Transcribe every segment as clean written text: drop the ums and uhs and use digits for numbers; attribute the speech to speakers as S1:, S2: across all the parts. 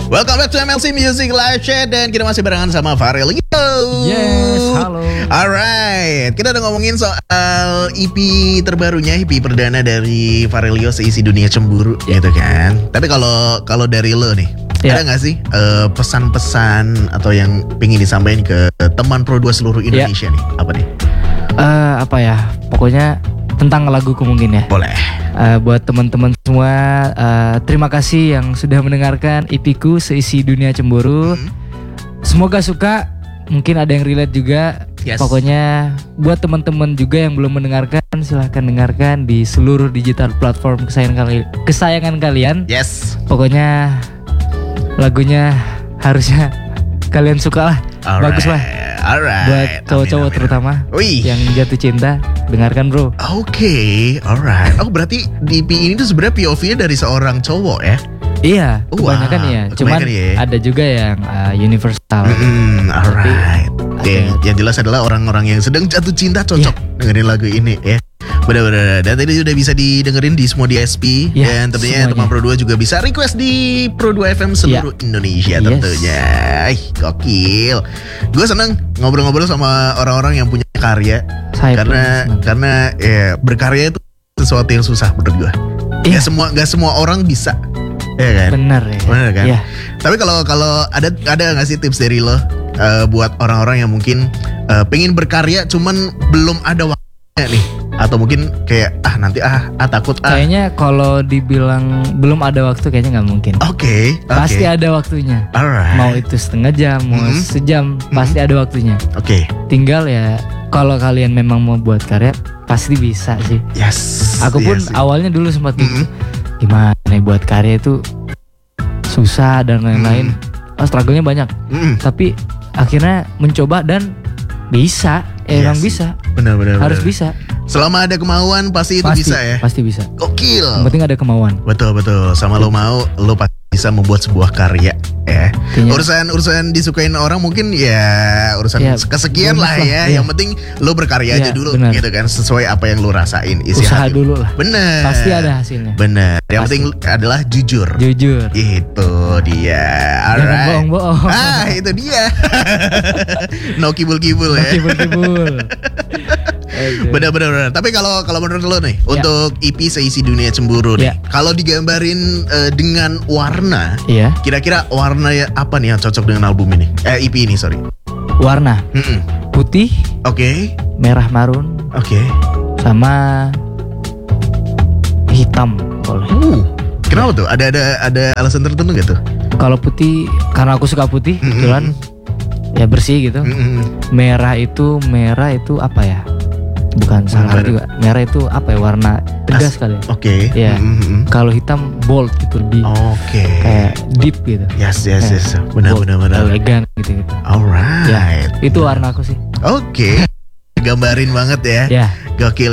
S1: Welcome back to MLC Music Live Chat. Dan kita masih barengan sama Farelio.
S2: Yes, halo.
S1: Alright, kita udah ngomongin soal EP terbarunya, EP perdana dari Farelio, Seisi Dunia Cemburu, gitu kan. Tapi kalau dari lo nih, ada gak sih pesan-pesan atau yang pengen disampaikan ke teman Pro 2 seluruh Indonesia nih? Apa nih?
S2: Apa ya, pokoknya tentang laguku mungkin ya.
S1: Boleh.
S2: Buat teman-teman semua, terima kasih yang sudah mendengarkan EP-ku Seisi Dunia Cemburu. Semoga suka, mungkin ada yang relate juga.
S1: Yes.
S2: Pokoknya buat teman-teman juga yang belum mendengarkan, silahkan dengarkan di seluruh digital platform kesayangan kalian.
S1: Yes.
S2: Pokoknya lagunya harusnya kalian suka lah. Bagus lah.
S1: Alright.
S2: Buat cowok-cowok terutama yang jatuh cinta, dengarkan bro.
S1: Oke, alright. Oh berarti di EP ini tuh sebenarnya POV-nya dari seorang cowok ya?
S2: Iya, kebanyakan ya. Cuman ada juga yang universal.
S1: Alright. Yang jelas adalah orang-orang yang sedang jatuh cinta cocok dengerin lagu ini ya. Benar-benar. Dan tadi sudah bisa didengerin di semua DSP. Dan tentunya teman Pro 2 juga bisa request di Pro 2 FM seluruh Indonesia tentunya. Gokil. Gue seneng ngobrol-ngobrol sama orang-orang yang punya karya. Karena ya, berkarya itu sesuatu yang susah menurut gue. Gak semua orang bisa. Ya kan?
S2: Benar ya.
S1: Benar kan? Tapi kalau ada nggak sih tips dari lo buat orang-orang yang mungkin pengen berkarya cuman belum ada waktunya nih? Atau mungkin kayak nanti takut
S2: Kayaknya kalau dibilang belum ada waktu kayaknya nggak mungkin.
S1: Oke.
S2: Pasti ada waktunya.
S1: Alright.
S2: Mau itu setengah jam, mau sejam, pasti ada waktunya.
S1: Oke.
S2: Tinggal ya kalau kalian memang mau buat karya pasti bisa sih.
S1: Yes.
S2: Aku pun awalnya dulu sempat gimana nih buat karya itu susah dan lain-lain. Struggle-nya banyak. Tapi akhirnya mencoba dan bisa. Emang bisa. Benar. Harus bisa.
S1: Selama ada kemauan pasti itu bisa ya.
S2: Pasti bisa.
S1: Gokil.
S2: Yang penting ada kemauan.
S1: Betul. Sama lo mau, lo pasti bisa membuat sebuah karya ya. Urusan disukain orang mungkin ya urusan kesekian lah ya. Yang penting lo berkarya aja dulu gitu kan, sesuai apa yang lo rasain.
S2: Usaha dulu lah.
S1: Bener.
S2: Pasti ada hasilnya.
S1: Bener. Yang penting adalah jujur. Itu dia. Alright.
S2: Bohong.
S1: Itu dia. No kibul-kibul ya.
S2: Kibul-kibul.
S1: Benar. Tapi kalau menurut lo nih untuk EP Seisi Dunia Cemburu nih, kalau digambarin dengan warna, kira-kira warna apa nih yang cocok dengan album ini? EP ini sorry.
S2: Warna putih, merah marun, sama hitam boleh.
S1: Kenapa tuh? Ada alasan tertentu gak tuh?
S2: Kalau putih karena aku suka putih, kebetulan ya bersih gitu. Merah itu apa ya? Bukan salah juga. Merah itu apa ya, warna tegas kali ya. Kalau hitam bold gitu, lebih kayak deep gitu.
S1: Yes. Benar.
S2: Elegan gitu.
S1: Alright.
S2: Itu warna aku sih.
S1: Gambarin banget ya. Gokil.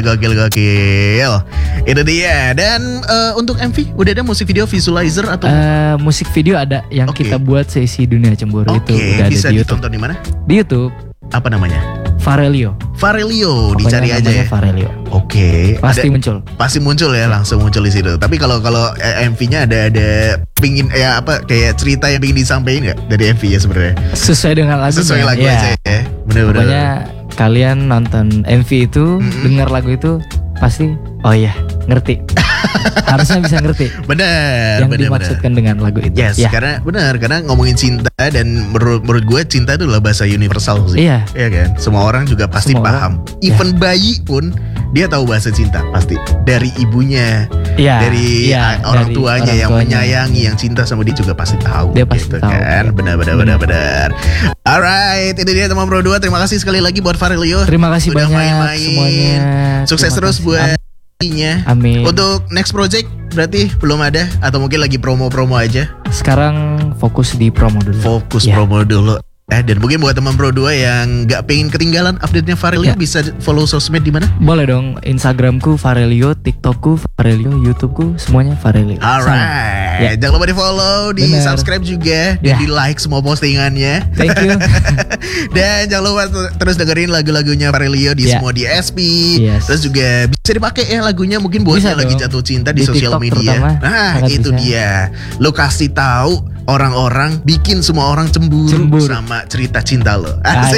S1: Itu dia. Dan untuk MV udah ada musik video visualizer atau
S2: musik video ada yang kita buat Seisi Dunia Cemburu itu udah
S1: bisa
S2: ada di YouTube.
S1: Ditonton di mana?
S2: Di YouTube.
S1: Apa namanya?
S2: Farelio,
S1: dicari aja ya.
S2: Farelio. Pasti muncul
S1: ya, langsung muncul di situ. Tapi kalau MV-nya ada pingin kayak cerita yang pingin disampaikan nggak dari MV-nya sebenarnya?
S2: Sesuai dengan lagu.
S1: Sesuai lagu aja ya. Bener.
S2: Pokoknya kalian nonton MV itu, dengar lagu itu pasti ngerti. Harusnya bisa ngerti.
S1: Benar.
S2: Yang dimaksudkan dengan lagu itu.
S1: Yes, karena ngomongin cinta, dan menurut gue cinta itu adalah bahasa universal sih. Iya kan? Semua orang juga pasti paham. Even bayi pun dia tahu bahasa cinta pasti. Dari ibunya, dari orang tuanya yang menyayangi, yang cinta sama dia juga pasti tahu.
S2: Dia pasti tahu.
S1: Kan? Benar. Alright, itu dia teman Pro 2. Terima kasih sekali lagi buat Farelio.
S2: Terima kasih
S1: udah
S2: banyak
S1: main-main.
S2: Semuanya.
S1: Sukses terus buat
S2: Amin.
S1: Untuk next project berarti belum ada atau mungkin lagi promo-promo aja?
S2: Sekarang fokus di promo dulu.
S1: Promo dulu. Dan mungkin buat teman Pro 2 yang gak pengen ketinggalan update-nya Farelio, bisa follow sosmed di mana?
S2: Boleh dong, Instagramku Farelio, TikTokku Farelio, YouTubeku semuanya Farelio.
S1: Alright, jangan lupa di follow, di subscribe juga, dan di like semua postingannya.
S2: Thank you.
S1: Dan jangan lupa terus dengerin lagu-lagunya Farelio di semua DSP. Terus juga bisa dipakai ya lagunya mungkin buat yang lagi jatuh cinta di sosial media. Nah itu dia, lo kasih tahu orang-orang bikin semua orang cemburu. Sama cerita cinta lo. Asik.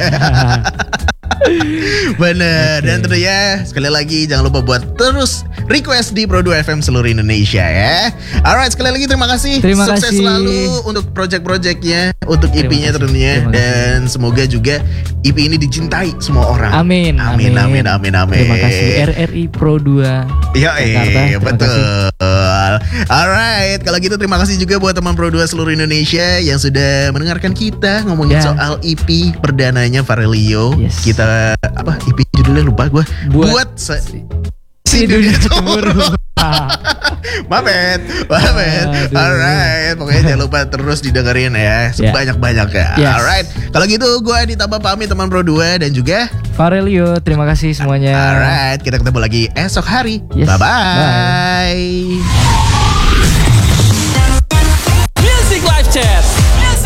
S1: Bener. Dan tentunya sekali lagi jangan lupa buat terus request di Pro 2 FM seluruh Indonesia ya. Alright, sekali lagi terima kasih. Sukses selalu untuk project-projectnya, untuk EP-nya tentunya, dan semoga juga EP ini dicintai semua orang.
S2: Amin.
S1: Terima
S2: kasih RRI Pro 2 Jakarta.
S1: Betul. Alright, kalau gitu terima kasih juga buat teman Pro 2 seluruh Indonesia yang sudah mendengarkan kita ngomongin soal EP perdananya Farelio. Kita apa EP judulnya lupa gue. Buat si dunia cemburu. Maafin. Alright, pokoknya jangan lupa terus didengerin ya sebanyak-banyaknya. Alright, kalau gitu gue ditambah pamit teman Pro 2 dan juga
S2: Farelio. Terima kasih semuanya.
S1: Alright, kita ketemu lagi esok hari. Bye-bye.